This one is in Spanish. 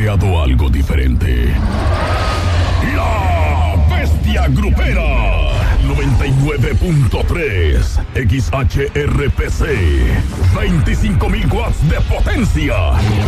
creado algo diferente. La Bestia Grupera 99.3 XHRPC, 25.000 watts de potencia.